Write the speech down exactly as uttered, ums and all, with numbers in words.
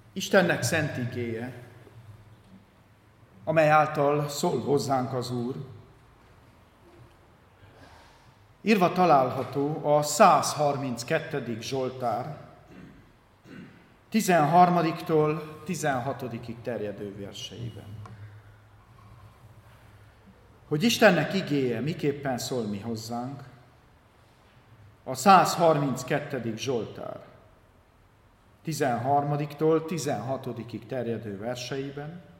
Istennek szent igéje, amely által szól hozzánk az Úr, írva található a száz harminckettedik Zsoltár tizenharmadiktól tizenhatodikig terjedő verseiben. Hogy Istennek igéje miképpen szól mi hozzánk, a száz harminckettedik Zsoltár tizenharmadiktól tizenhatodikig terjedő verseiben